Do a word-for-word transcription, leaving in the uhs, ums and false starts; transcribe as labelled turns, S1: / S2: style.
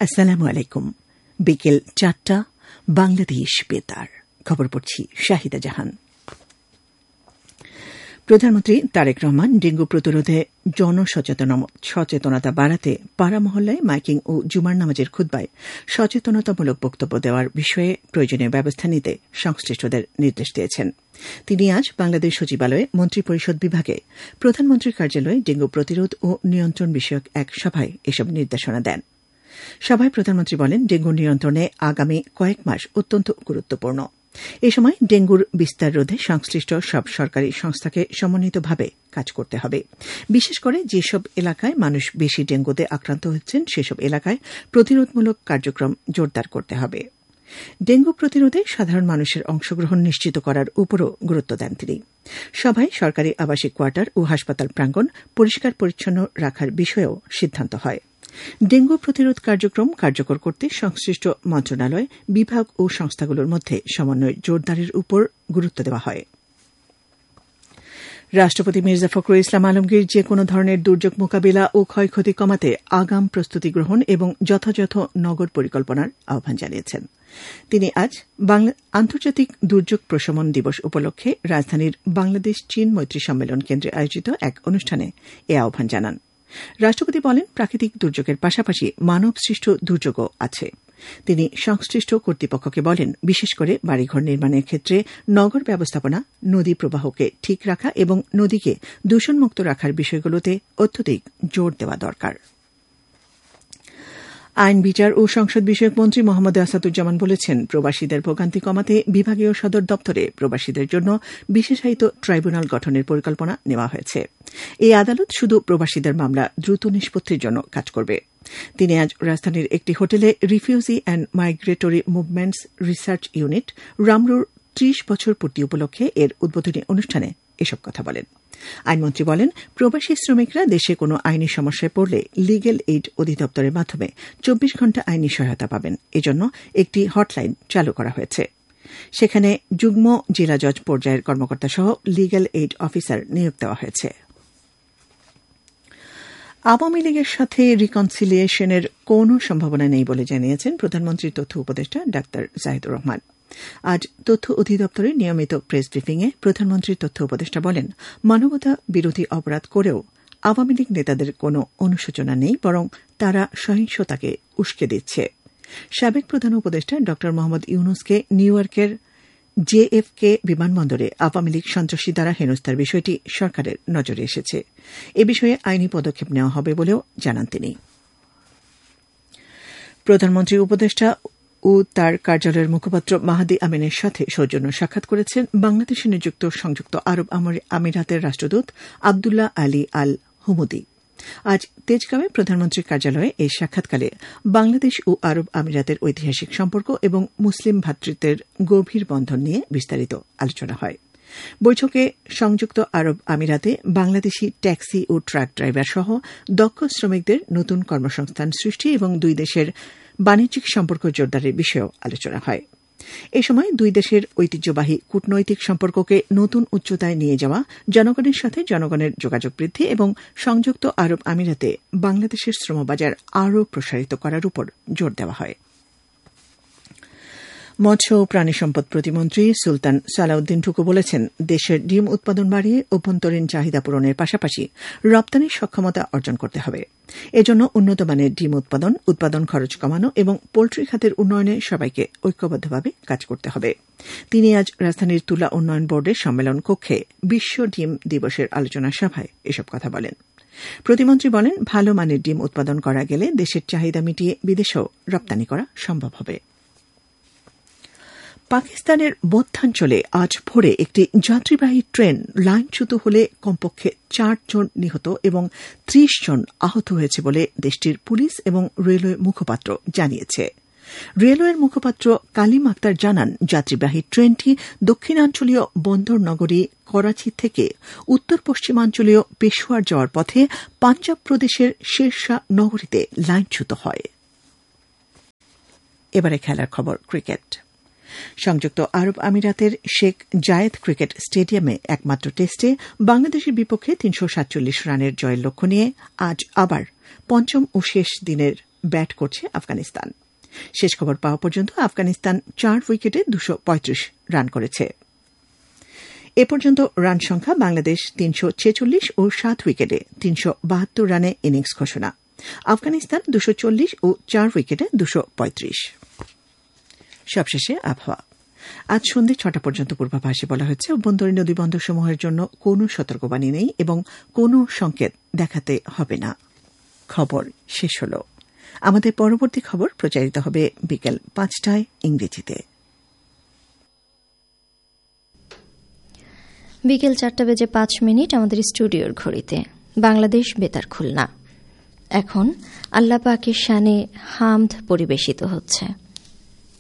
S1: আসসালামু আলাইকুম। বিকেল চারটা, বাংলাদেশ বেতার। খবর পড়ছি শাহিদা জাহান। প্রধানমন্ত্রী তারেক রহমান ডেঙ্গু প্রতিরোধে জনসচেতনতা বাড়াতে পাড়া মহল্লায় মাইকিং ও জুমার নামাজের খুতবায় সচেতনতামূলক বক্তব্য দেওয়ার বিষয়ে প্রয়োজনীয় ব্যবস্থা নিতে সংশ্লিষ্টদের নির্দেশ দিয়েছেন। তিনি আজ বাংলাদেশ সচিবালয়ে মন্ত্রিপরিষদ বিভাগে প্রধানমন্ত্রীর কার্যালয়ে ডেঙ্গু প্রতিরোধ ও নিয়ন্ত্রণ বিষয়ক এক সভায় এসব নির্দেশনা দেন। সভায় প্রধানমন্ত্রী বলেন, ডেঙ্গু নিয়ন্ত্রণে আগামী কয়েক মাস অত্যন্ত গুরুত্বপূর্ণ। এ সময় ডেঙ্গুর বিস্তার রোধে সংশ্লিষ্ট সব সরকারি সংস্থাকে সমন্বিতভাবে কাজ করতে হবে। বিশেষ করে যেসব এলাকায় মানুষ বেশি ডেঙ্গুতে আক্রান্ত হচ্ছেন সেসব এলাকায় প্রতিরোধমূলক কার্যক্রম জোরদার করতে হবে। ডেঙ্গু প্রতিরোধে সাধারণ মানুষের অংশগ্রহণ নিশ্চিত করার উপরও গুরুত্ব দেন তিনি। সভায় সরকারি আবাসিক কোয়ার্টার ও হাসপাতাল প্রাঙ্গণ পরিষ্কার পরিচ্ছন্ন রাখার বিষয়েও সিদ্ধান্ত হয়। ডেঙ্গু প্রতিরোধ কার্যক্রম কার্যকর করতে সংশ্লিষ্ট মন্ত্রণালয়, বিভাগ ও সংস্থাগুলোর মধ্যে সমন্বয় জোরদারের উপর গুরুত্ব দেওয়া হয়। রাষ্ট্রপতি মির্জা ফখরুল ইসলাম আলমগীর যে কোনো ধরনের দুর্যোগ মোকাবিলা ও ক্ষয়ক্ষতি কমাতে আগাম প্রস্তুতি গ্রহণ এবং যথাযথ নগর পরিকল্পনার আহ্বান জানিয়েছেন। তিনি আজ আন্তর্জাতিক দুর্যোগ প্রশমন দিবস উপলক্ষে রাজধানীর বাংলাদেশ চীন মৈত্রী সম্মেলন কেন্দ্রে আয়োজিত এক অনুষ্ঠানে এ আহ্বান জানান। রাষ্ট্রপতি বলেন, প্রাকৃতিক দুর্যোগের পাশাপাশি মানবসৃষ্ট দুর্যোগও আছে। তিনি সংশ্লিষ্ট কর্তৃপক্ষকে বলেন, বিশেষ করে বাড়িঘর নির্মাণের ক্ষেত্রে নগর ব্যবস্থাপনা, নদী প্রবাহকে ঠিক রাখা এবং নদীকে দূষণমুক্ত রাখার বিষয়গুলোতে অত্যধিক জোর দেওয়া দরকার। আইন, বিচার ও সংসদ বিষয়ক মন্ত্রী মোহাম্মদ আসাদুজ্জামান বলেছেন, প্রবাসীদের ভোগান্তি কমাতে বিভাগীয় সদর দপ্তরে প্রবাসীদের জন্য বিশেষায়িত ট্রাইব্যুনাল গঠনের পরিকল্পনা নেওয়া হয়েছে। এই আদালত শুধু প্রবাসীদের মামলা দ্রুত নিষ্পত্তির জন্য কাজ করবে। তিনি আজ রাজধানীর একটি হোটেলে refugee and migratory movements research unit রামরুর ত্রিশ বছর পূর্তি উপলক্ষে এর উদ্বোধনী অনুষ্ঠানে এসব কথা বলেন। আইনমন্ত্রী বলেন, প্রবাসী শ্রমিকরা দেশে কোনো আইনি সমস্যায় পড়লে লিগ্যাল এইড অধিদপ্তরের মাধ্যমে চব্বিশ ঘণ্টা আইনি সহায়তা পাবেন। এজন্য একটি হটলাইন চালু করা হয়েছে। সেখানে যুগ্ম জেলা জজ পর্যায়ের কর্মকর্তা সহ লিগ্যাল এইড অফিসার নিয়োগ দেওয়া হয়েছে। আওয়ামী লীগের সাথে রিকনসিলিয়েশনের কোনো সম্ভাবনা নেই বলে জানিয়েছেন প্রধানমন্ত্রীর তথ্য উপদেষ্টা ডা জাহিদুর রহমান। আজ তথ্য অধিদপ্তরের নিয়মিত প্রেস ব্রিফিংয়ে প্রধানমন্ত্রীর তথ্য উপদেষ্টা বলেন, মানবতা বিরোধী অপরাধ করেও আওয়ামী লীগ নেতাদের কোনো অনুশোচনা নেই, বরং তারা সহিংসতাকে উস্কে দিচ্ছে। সাবেক প্রধান উপদেষ্টা ড মোহাম্মদ ইউনুসকে নিউ ইয়র্কের জেএফকে বিমানবন্দরে আওয়ামী লীগ সন্ত্রাসী দ্বারা হেনস্থার বিষয়টি সরকারের নজরে এসেছে। এ বিষয়ে আইনি পদক্ষেপ নেওয়া হবে বলেও জানান তিনি। প্রধানমন্ত্রীর উপদেষ্টা ও তার কার্যালয়ের মুখপাত্র মাহাদি আমিনের সাথে সৌজন্য সাক্ষাৎ করেছেন বাংলাদেশে নিযুক্ত সংযুক্ত আরব আমিরাতের রাষ্ট্রদূত আবদুল্লাহ আলী আল হুমুদি। আজ তেজগাঁওয়ে প্রধানমন্ত্রীর কার্যালয়ে এই সাক্ষাৎকালে বাংলাদেশ ও আরব আমিরাতের ঐতিহাসিক সম্পর্ক এবং মুসলিম ভ্রাতৃত্বের গভীর বন্ধন নিয়ে বিস্তারিত আলোচনা হয়। বৈঠকে সংযুক্ত আরব আমিরাতে বাংলাদেশি ট্যাক্সি ও ট্রাক ড্রাইভার সহ দক্ষ শ্রমিকদের নতুন কর্মসংস্থান সৃষ্টি এবং দুই দেশের বাণিজ্যিক সম্পর্ক জোরদারের বিষয়েও আলোচনা হয়। এ সময় দুই দেশের ঐতিহ্যবাহী কূটনৈতিক সম্পর্ককে নতুন উচ্চতায় নিয়ে যাওয়া, জনগণের সাথে জনগণের যোগাযোগ বৃদ্ধি এবং সংযুক্ত আরব আমিরাতে বাংলাদেশের শ্রমবাজার আরও প্রসারিত করার উপর জোর দেওয়া হয়। মৎস্য ও প্রাণী সম্পদ প্রতিমন্ত্রী সুলতান সালাউদ্দিন টুকু বলেছেন, দেশের ডিম উৎপাদন বাড়িয়ে অভ্যন্তরীণ চাহিদা পূরণের পাশাপাশি রপ্তানির সক্ষমতা অর্জন করতে হবে। এজন্য উন্নতমানের ডিম উৎপাদন, উৎপাদন খরচ কমানো এবং পোল্ট্রি খাতের উন্নয়নে সবাইকে ঐক্যবদ্ধভাবে কাজ করতে হবে। তিনি আজ রাজধানীর তুলা উন্নয়ন বোর্ডের সম্মেলন কক্ষে বিশ্ব ডিম দিবসের আলোচনা সভায় এসব কথা বলেন। প্রতিমন্ত্রী বলেন, ভালো মানের ডিম উৎপাদন করা গেলে দেশের চাহিদা মিটিয়ে বিদেশেও রপ্তানি করা সম্ভব হবে। পাকিস্তানের মধ্যাঞ্চলে আজ ভোরে একটি যাত্রীবাহী ট্রেন লাইনচ্যুত হলে কমপক্ষে চার জন নিহত এবং ত্রিশ জন আহত হয়েছে বলে দেশটির পুলিশ এবং রেলওয়ে মুখপাত্র জানিয়েছে। রেলওয়ের মুখপাত্র কালিম আক্তার জানান, যাত্রীবাহী ট্রেনটি দক্ষিণাঞ্চলীয় বন্দর নগরী করাচি থেকে উত্তর পশ্চিমাঞ্চলীয় পেশোয়ার যাওয়ার পথে পাঞ্জাব প্রদেশের শেরশাহ নগরীতে লাইনচ্যুত হয়। এবারে খেলার খবর। ক্রিকেট। সংযুক্ত আরব আমিরাতের শেখ জায়েদ ক্রিকেট স্টেডিয়ামে একমাত্র টেস্টে বাংলাদেশের বিপক্ষে তিনশো সাতচল্লিশ রানের জয়ের লক্ষ্য নিয়ে আজ আবার পঞ্চম ও শেষ দিনের ব্যাট করছে আফগানিস্তান। শেষ খবর পাওয়া পর্যন্ত আফগানিস্তান চার উইকেটে দুশো পঁয়ত্রিশ রান করেছে। এ পর্যন্ত রান সংখ্যা বাংলাদেশ তিনশো ছেচল্লিশ ও সাত উইকেটে তিনশো বাহাত্তর রানে ইনিংস ঘোষণা। আফগানিস্তান দুশো চল্লিশ ও চার উইকেটে দুশো পঁয়ত্রিশ। সবশেষে আবহাওয়া। আজ সন্ধ্যে ছটা পর্যন্ত পূর্বাভাসে বলা হয়েছে অভ্যন্তরীণ নদীবন্দরসমূহের জন্য কোনো সতর্কবাণী নেই এবং কোনো সংকেত দেখাতে হবে না। খবর শেষ হল। আমাদের পরবর্তী খবর প্রচারিত হবে বিকেল পাঁচটায় ইংরেজিতে।
S2: বিকেল চারটা বেজে পাঁচ মিনিট আমাদের স্টুডিওর ঘড়িতে। বাংলাদেশ বেতার খুলনা। এখন আল্লাহ পাকের শানে হামদ পরিবেশিত হচ্ছে।